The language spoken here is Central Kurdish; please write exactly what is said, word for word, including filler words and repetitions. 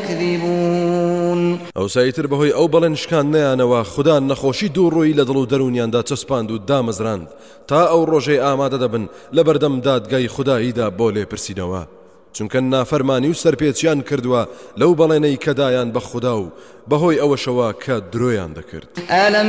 يكذبون ئەو سایتر بەهۆی ئەو بەڵێن شکاندنەیانەوە خوددا نەخۆشی دوو ڕووی لە دڵ و دەرونیاندا چەسپاند و دامەزراند تا ئەو ڕۆژەی ئامادە دەبن لە بەردەم دادگای خوداییدا بۆ لێپرسینەوە چونکە نافەرمانی و سەرپێچیان کردووە لەو بەڵێنەی کەدایان بە خوددا و بەهۆی ئەوەشەوە کە درۆیان دەکرد.